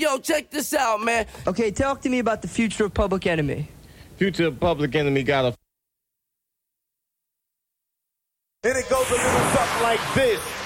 Yo, check this out, man. Okay, talk to me about the future of Public Enemy. Future of Public Enemy got a... And it goes a little something like this.